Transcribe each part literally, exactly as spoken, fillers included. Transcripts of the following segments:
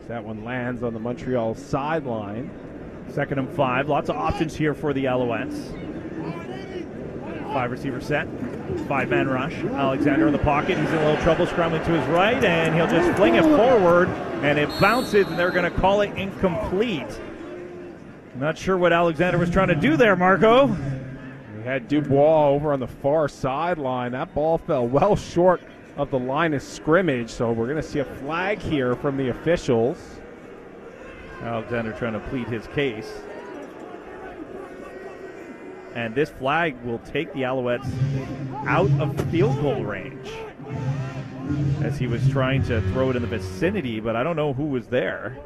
That one lands on the Montreal sideline. Second and five. Lots of options here for the Alouettes. Five receiver set. Five-man rush. Alexander in the pocket. He's in a little trouble scrambling to his right, and he'll just fling it forward, and it bounces, and they're going to call it incomplete. Not sure what Alexander was trying to do there, Marco. We had Dubois over on the far sideline. That ball fell well short of the line of scrimmage, so we're going to see a flag here from the officials. Alexander trying to plead his case. And this flag will take the Alouettes out of field goal range, as he was trying to throw it in the vicinity, but I don't know who was there.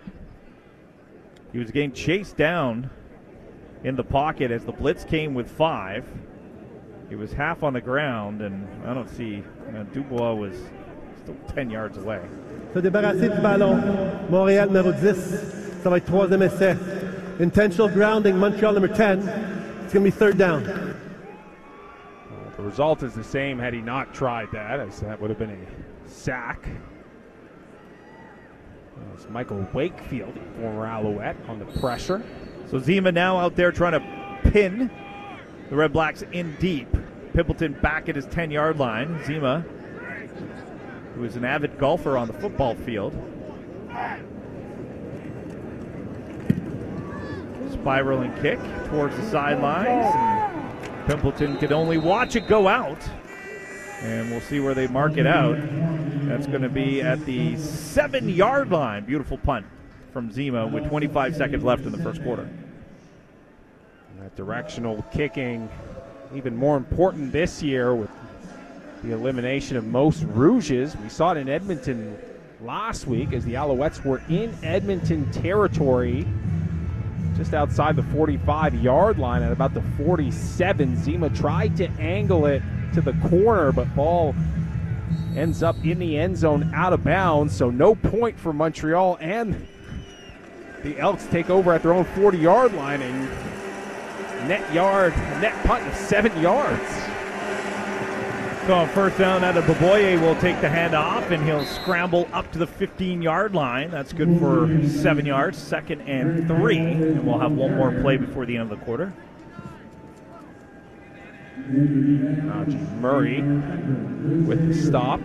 He was getting chased down in the pocket as the blitz came with five. He was half on the ground, and I don't see, you know, Dubois was still ten yards away. Se débarrasser du ballon. Montréal numéro dix. Ça va être troisième essai. Intentional grounding, Montreal number ten. It's going to be third down. Well, the result is the same had he not tried that, as that would have been a sack. It's Michael Wakefield, former Alouette, on the pressure. So Zima now out there trying to pin the Red Blacks in deep. Pimpleton back at his ten-yard line. Zima, who is an avid golfer on the football field. Spiraling kick towards the sidelines. And Pimpleton could only watch it go out. And we'll see where they mark it out. That's going to be at the seven-yard line. Beautiful punt from Zima with twenty-five seconds left in the first quarter. And that directional kicking, even more important this year with the elimination of most Rouges. We saw it in Edmonton last week as the Alouettes were in Edmonton territory just outside the forty-five-yard line at about the forty-seven. Zima tried to angle it to the corner, but ball ends up in the end zone out of bounds, so no point for Montreal, and the Elks take over at their own forty-yard line and net yard, net punt of seven yards. So on first down, out of Boboye will take the handoff, and he'll scramble up to the fifteen-yard line. That's good for seven yards, second and three, and we'll have one more play before the end of the quarter. Najee Murray with the stop.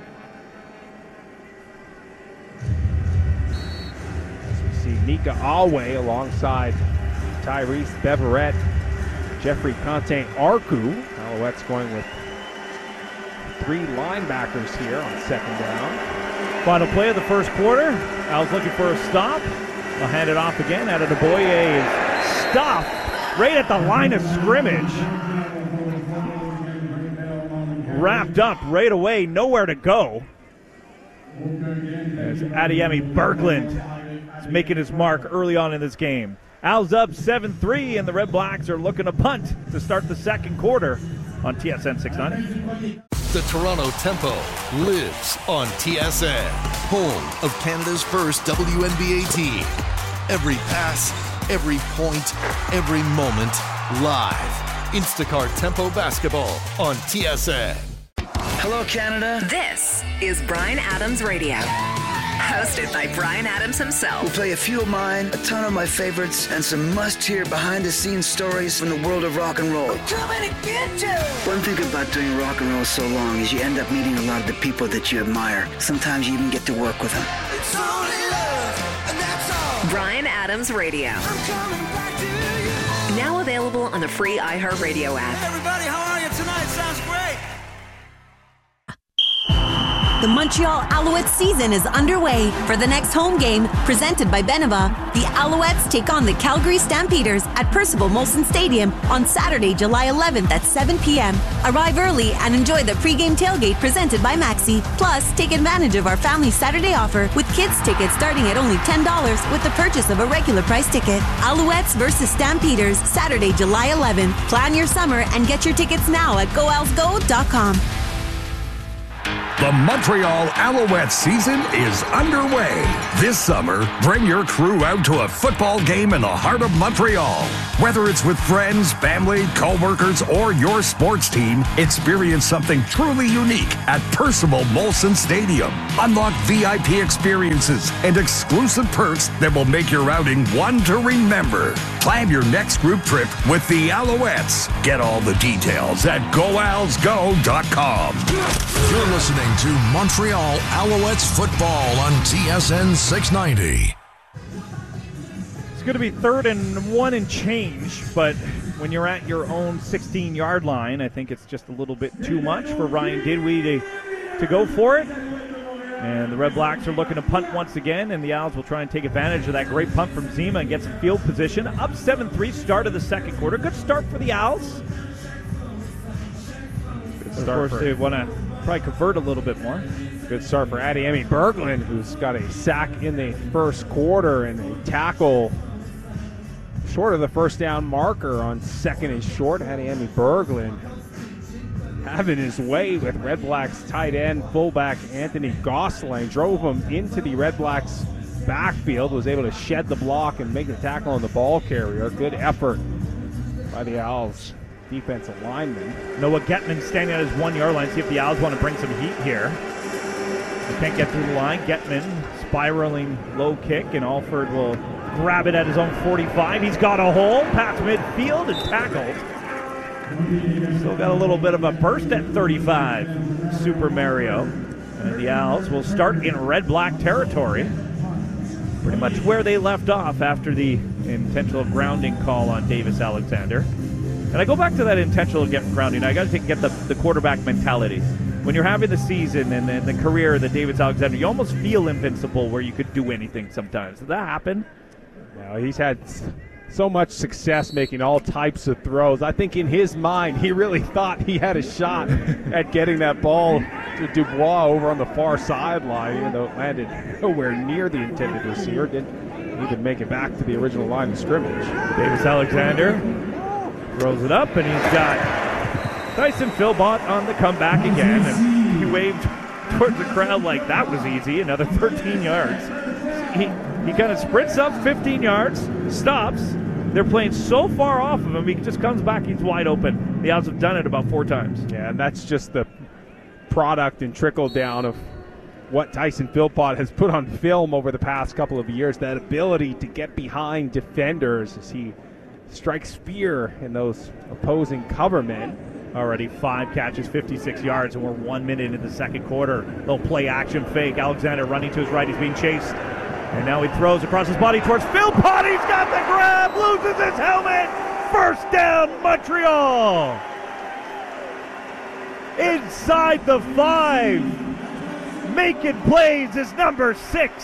As we see Nika Alway alongside Tyrese Beverett, Jeffrey Conte Arku. Alouettes going with three linebackers here on second down. Final play of the first quarter. Al's looking for a stop. I'll hand it off again. Out of the Boye is stopped right at the line of scrimmage. Wrapped up right away, nowhere to go. As Adeyemi Berglund is making his mark early on in this game. Al's up seven three, and the Red Blacks are looking to punt to start the second quarter on T S N six ninety. The Toronto Tempo lives on T S N, home of Canada's first W N B A team. Every pass, every point, every moment, live. Instacart Tempo Basketball on T S N. Hello, Canada. This is Bryan Adams Radio. Hosted by Bryan Adams himself. We'll play a few of mine, a ton of my favorites, and some must-hear behind-the-scenes stories from the world of rock and roll. We're coming to get you! One thing about doing rock and roll so long is you end up meeting a lot of the people that you admire. Sometimes you even get to work with them. It's only love, and that's all. Bryan Adams Radio. I'm coming back to you. Now available on the free iHeartRadio app. Hey everybody, how are you tonight? Sounds great. The Montreal Alouettes season is underway. For the next home game, presented by Beneva, the Alouettes take on the Calgary Stampeders at Percival Molson Stadium on Saturday, July eleventh at seven p.m. Arrive early and enjoy the pregame tailgate presented by Maxi. Plus, take advantage of our family Saturday offer with kids tickets starting at only ten dollars with the purchase of a regular price ticket. Alouettes versus Stampeders, Saturday, July eleventh. Plan your summer and get your tickets now at go als go dot com. The Montreal Alouettes season is underway. This summer, bring your crew out to a football game in the heart of Montreal. Whether it's with friends, family, co-workers, or your sports team, experience something truly unique at Percival Molson Stadium. Unlock V I P experiences and exclusive perks that will make your outing one to remember. Plan your next group trip with the Alouettes. Get all the details at go owls go dot com. You're listening to Montreal Alouettes football on T S N six ninety. It's going to be third and one and change, but when you're at your own sixteen-yard line, I think it's just a little bit too much for Ryan Didwee to, to go for it. And the Red Blacks are looking to punt once again, and the Owls will try and take advantage of that great punt from Zima and get some field position. Up seven three, start of the second quarter. Good start for the Owls. Good Of start course, for, they want to probably convert a little bit more. good start for Adiemi Berglund, who's got a sack in the first quarter and a tackle short of the first down marker on second and short. Adiemi Berglund having his way with Red Blacks tight end, fullback Anthony Gosselin. Drove him into the Red Blacks backfield, was able to shed the block and make the tackle on the ball carrier. Good effort by the Owls defensive lineman. Noah Getman standing at his one-yard line. See if the Owls want to bring some heat here. They can't get through the line. Getman spiraling low kick, and Alford will grab it at his own forty-five. He's got a hole, past midfield, and tackled. Still got a little bit of a burst at thirty-five, Super Mario. And the Owls will start in red-black territory, pretty much where they left off after the intentional grounding call on Davis Alexander. And I go back to that intentional get grounding. I got to get the, the quarterback mentality. When you're having the season and, and the career that Davis Alexander, you almost feel invincible where you could do anything sometimes. Did that happen? Well, he's had so much success making all types of throws. I think in his mind, he really thought he had a shot at getting that ball to Dubois over on the far sideline, even though it landed nowhere near the intended receiver. Didn't even make it back to the original line of scrimmage. Davis Alexander throws it up, and he's got Tyson Philpott on the comeback again. And he waved towards the crowd like that was easy. Another thirteen yards. He, he kind of sprints up fifteen yards, stops. They're playing so far off of him, he just comes back, he's wide open. The Owls have done it about four times. Yeah, and that's just the product and trickle down of what Tyson Philpott has put on film over the past couple of years, that ability to get behind defenders as he strikes fear in those opposing cover men. Already five catches, fifty-six yards, and we're one minute into the second quarter. Little play action fake. Alexander running to his right. He's being chased. And now he throws across his body towards Philpott. He's got the grab, loses his helmet. First down, Montreal. Inside the five. Making plays is number six.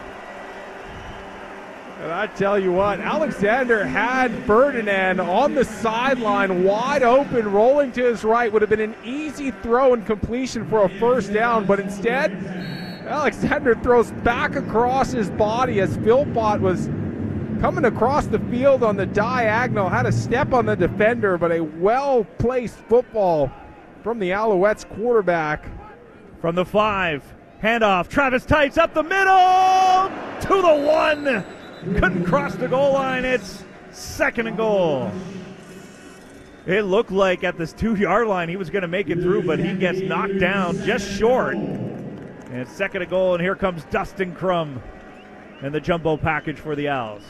And I tell you what, Alexander had Ferdinand on the sideline, wide open, rolling to his right. Would have been an easy throw and completion for a first down, but instead, Alexander throws back across his body as Philpott was coming across the field on the diagonal, had a step on the defender, but a well-placed football from the Alouettes quarterback. From the five, handoff, Travis Tights up the middle to the one. Couldn't cross the goal line. It's second and goal. It looked like at this two-yard line he was going to make it through, but he gets knocked down just short. And it's second and goal, and here comes Dustin Crum and the jumbo package for the Owls.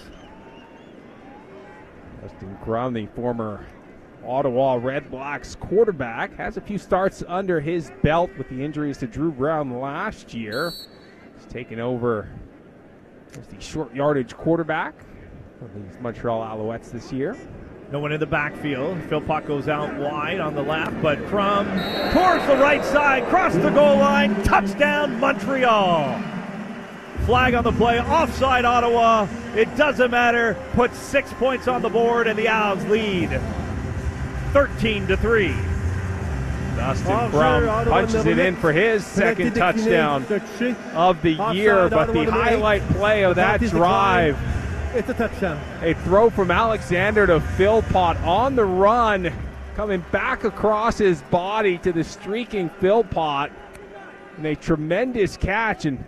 Dustin Crum, the former Ottawa Red Blacks quarterback, has a few starts under his belt with the injuries to Drew Brown last year. He's taken over as the short yardage quarterback for these Montreal Alouettes this year. No one in the backfield. Philpott goes out wide on the left, but Crum towards the right side, cross the goal line, touchdown Montreal. Flag on the play, offside Ottawa. It doesn't matter. Puts six points on the board, and the Owls lead thirteen to three. Dustin Crum punches it in for his second touchdown of the year, but the highlight play of that drive, it's a touchdown. A throw from Alexander to Philpott on the run, coming back across his body to the streaking Philpott. and a tremendous catch. And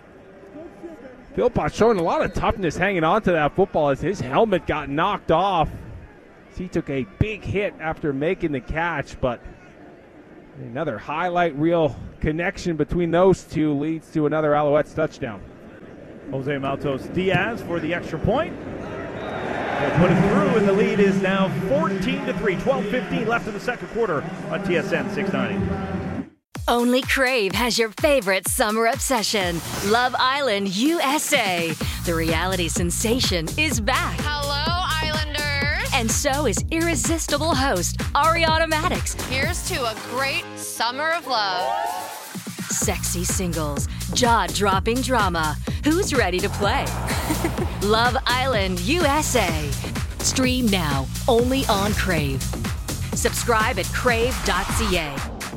Philpott showing a lot of toughness hanging on to that football as his helmet got knocked off. He took a big hit after making the catch, but another highlight reel connection between those two leads to another Alouettes touchdown. Jose Maltos Diaz for the extra point. They'll put it through, and the lead is now fourteen to three. twelve fifteen left in the second quarter on T S N six ninety. Only Crave has your favorite summer obsession, Love Island U S A. The reality sensation is back. Hello, Islanders. And so is irresistible host Ariana Maddox. Here's to a great summer of love. Sexy singles, jaw-dropping drama. Who's ready to play? Love Island U S A. Stream now, only on Crave. Subscribe at crave dot c a.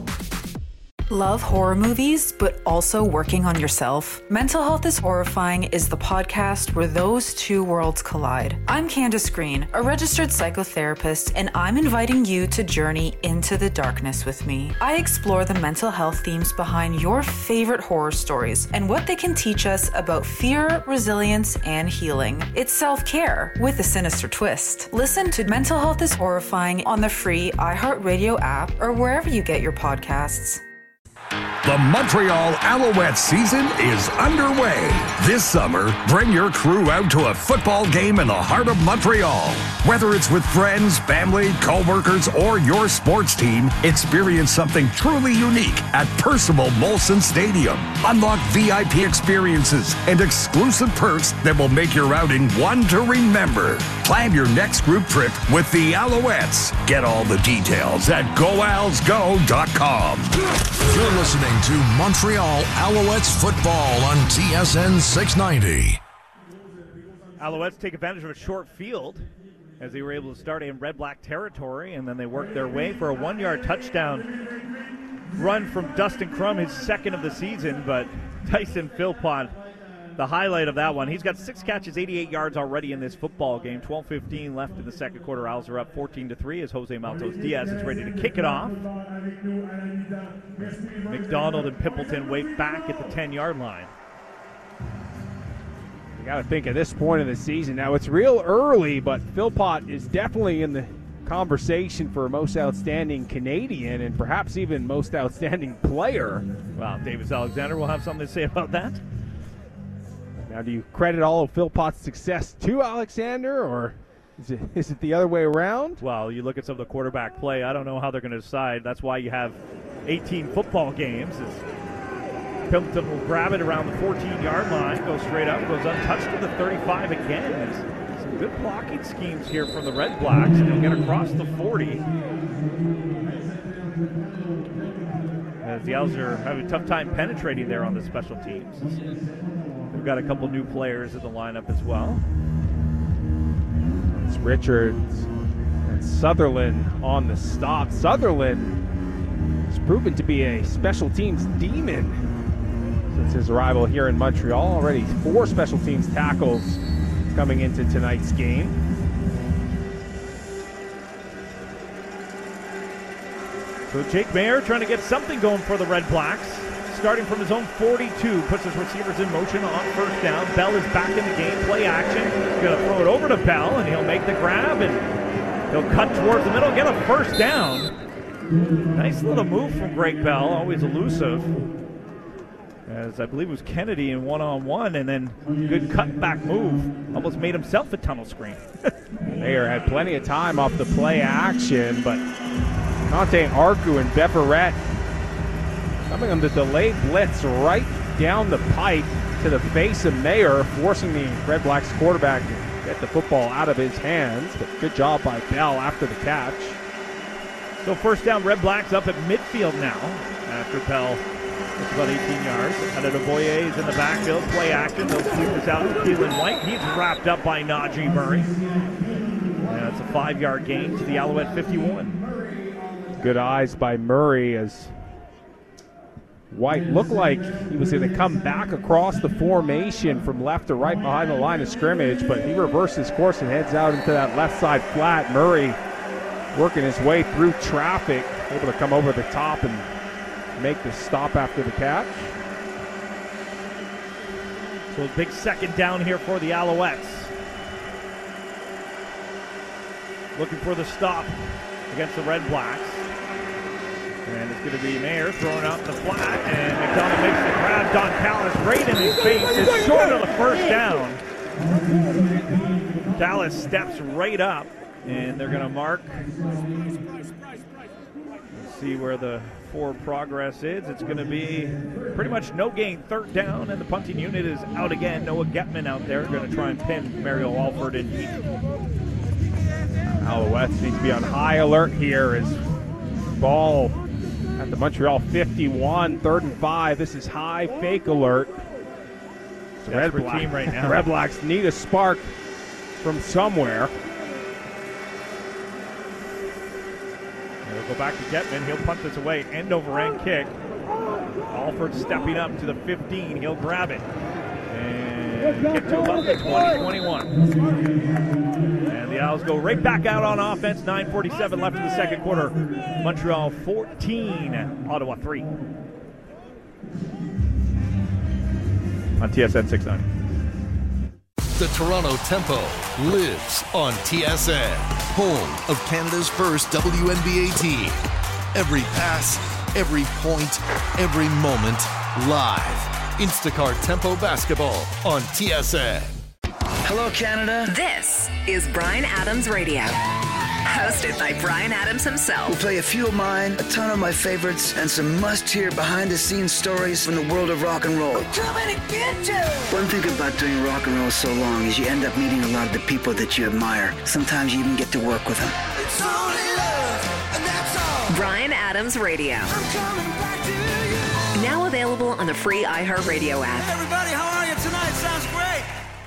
Love horror movies, but also working on yourself? Mental Health is Horrifying is the podcast where those two worlds collide. I'm Candace Green, a registered psychotherapist, and I'm inviting you to journey into the darkness with me. I explore the mental health themes behind your favorite horror stories and what they can teach us about fear, resilience, and healing. It's self-care with a sinister twist. Listen to Mental Health is Horrifying on the free iHeartRadio app or wherever you get your podcasts. The Montreal Alouettes season is underway. This summer, bring your crew out to a football game in the heart of Montreal. Whether it's with friends, family, co-workers, or your sports team, experience something truly unique at Percival Molson Stadium. Unlock V I P experiences and exclusive perks that will make your outing one to remember. Plan your next group trip with the Alouettes. Get all the details at go owls go dot com. You're listening to Montreal Alouettes football on T S N six ninety. Alouettes take advantage of a short field as they were able to start in red-black territory, and then they worked their way for a one-yard touchdown run from Dustin Crum, his second of the season, but Tyson Philpott, the highlight of that one. He's got six catches, eighty-eight yards already in this football game. twelve fifteen left in the second quarter. Owls are up fourteen to three as Jose Maltos Diaz is ready to kick it off. McDonald and Pimpleton wait back at the ten-yard line. You got to think at this point of the season. Now, it's real early, but Philpott is definitely in the conversation for most outstanding Canadian and perhaps even most outstanding player. Well, Davis Alexander will have something to say about that. Now, do you credit all of Philpott's success to Alexander, or is it, is it the other way around? Well, you look at some of the quarterback play. I don't know how they're going to decide. That's why you have eighteen football games. Pimpleton will grab it around the fourteen-yard line, goes straight up, goes untouched to the thirty-five again. There's some good blocking schemes here from the Red Blacks. They'll get across the forty. As the Owls are having a tough time penetrating there on the special teams. We've got a couple new players in the lineup as well. It's Richards and Sutherland on the stop. Sutherland has proven to be a special teams demon since his arrival here in Montreal. Already four special teams tackles coming into tonight's game. So Jake Mayer trying to get something going for the Red Blacks. Starting from his own forty-two, puts his receivers in motion on first down. Bell is back in the game, play action. He's going to throw it over to Bell, and he'll make the grab, and he'll cut towards the middle, get a first down. Nice little move from Greg Bell, always elusive. As I believe it was Kennedy in one-on-one, and then good cutback move. Almost made himself a tunnel screen. Mayer had plenty of time off the play action, but Conte Arku and Beverett coming on the delayed blitz right down the pipe to the face of Mayer, forcing the Red Blacks quarterback to get the football out of his hands. But good job by Bell after the catch. So first down, Red Blacks up at midfield now after Bell gets about eighteen yards. Adetoboye is in the backfield, play action. They'll sweep this out to Keelan White. He's wrapped up by Najee Murray. And it's a five-yard gain to the Alouette fifty-one. Good eyes by Murray as White looked like he was going to come back across the formation from left to right behind the line of scrimmage, but he reverses course and heads out into that left side flat. Murray working his way through traffic, able to come over the top and make the stop after the catch. So a big second down here for the Alouettes. Looking for the stop against the Red Blacks. And it's going to be Mayer throwing out the flat, and McDonald makes the grab. Don Callis right in his face. It's short of the first down. Callis steps right up, and they're going to mark. Let's see where the forward progress is. It's going to be pretty much no gain, third down, and the punting unit is out again. Noah Getman out there going to try and pin Mario Alford in deep. Alouettes need to be on high alert here as ball at the Montreal fifty-one, third and five. This is high fake alert. So Red Black, team right now. Red Blacks need a spark from somewhere. And we'll go back to Getman. He'll punt this away. End over end kick. Alford stepping up to the fifteen. He'll grab it. And kick to about the twenty, twenty-one. And the Owls go right back out on offense. nine forty-seven left in the second quarter. Montreal fourteen, Ottawa three. On T S N six ninety. The Toronto Tempo lives on T S N, home of Canada's first W N B A team. Every pass, every point, every moment, live. Instacart Tempo Basketball on T S N. Hello, Canada. This is Bryan Adams Radio. Hosted by Bryan Adams himself. We'll play a few of mine, a ton of my favorites, and some must-hear behind-the-scenes stories from the world of rock and roll. One thing about doing rock and roll so long is you end up meeting a lot of the people that you admire. Sometimes you even get to work with them. It's only love, and that's all. Bryan Adams Radio. I'm coming back to you. Now available on the free iHeartRadio app. Hey everybody, how are you tonight? Sounds great.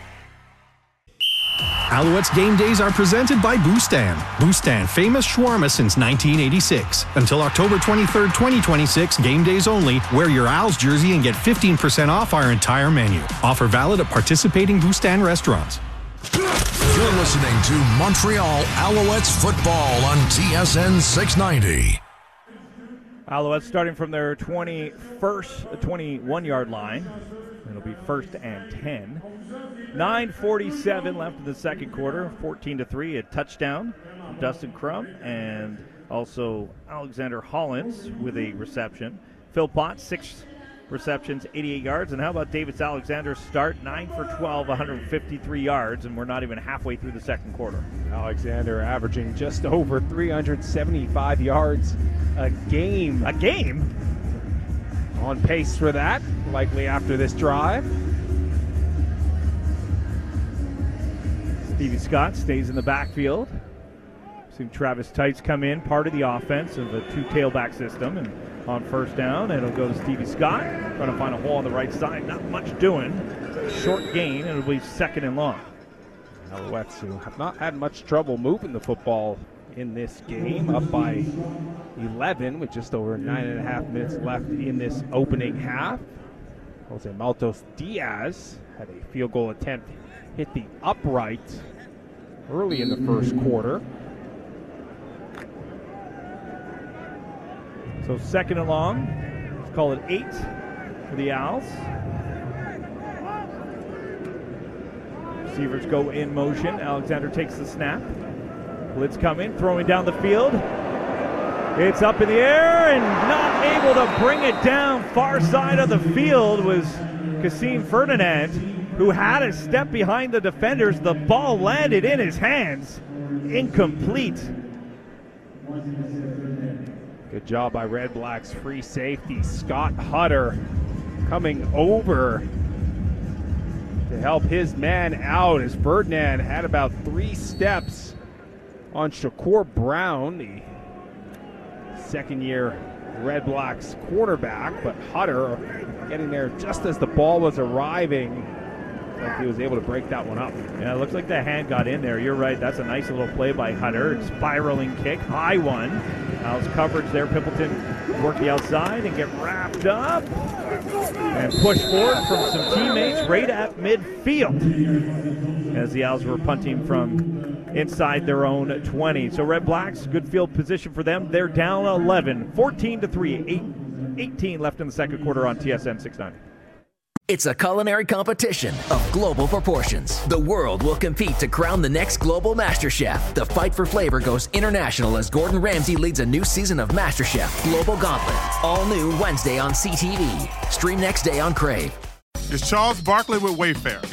Alouettes game days are presented by Boustan. Boustan, famous shawarma since nineteen eighty-six. Until October twenty-third, twenty twenty-six, game days only. Wear your Owls jersey and get fifteen percent off our entire menu. Offer valid at participating Boustan restaurants. You're listening to Montreal Alouettes football on T S N six ninety. Alouettes starting from their twenty-first, twenty-one-yard line. It'll be first and ten. nine forty-seven left in the second quarter. fourteen to three, a touchdown from Dustin Crum and also Alexander Hollins with a reception. Phil Potts, six receptions, eighty-eight yards. And how about Davis Alexander's start? nine for twelve, one hundred fifty-three yards, and we're not even halfway through the second quarter. Alexander averaging just over three hundred seventy-five yards a game. A game? On pace for that, likely after this drive. Stevie Scott stays in the backfield. Seen Travis Tights come in, part of the offense of a two tailback system, and on first down, it'll go to Stevie Scott. Trying to find a hole on the right side. Not much doing. Short gain, and it'll be second and long. Alouettes, who have not had much trouble moving the football in this game, up by eleven with just over nine and a half minutes left in this opening half. Jose Maltos Diaz had a field goal attempt hit the upright early in the first quarter. So second and long. Let's call it eight for the Owls. Receivers go in motion. Alexander takes the snap. Blitz coming, throwing down the field. It's up in the air and not able to bring it down. Far side of the field was Kasim Ferdinand, who had a step behind the defenders. The ball landed in his hands. Incomplete. Good job by Red Blacks free safety Scott Hutter coming over to help his man out as Ferdinand had about three steps on Shakur Brown, the second-year Red Blacks quarterback, but Hutter getting there just as the ball was arriving. Like he was able to break that one up. Yeah, it looks like the hand got in there. You're right. That's a nice little play by Hutter. Spiraling kick, high one. How's coverage there? Pimpleton work the outside and get wrapped up and push forward from some teammates right at midfield as the Owls were punting from inside their own twenty. So Red Blacks, good field position for them. They're down eleven, fourteen to three, eight eighteen left in the second quarter on T S N six ninety. It's a culinary competition of global proportions. The world will compete to crown the next global master chef. The fight for flavor goes international as Gordon Ramsay leads a new season of MasterChef Global Gauntlet. All new Wednesday on C T V. Stream next day on Crave. It's Charles Barkley with Wayfair.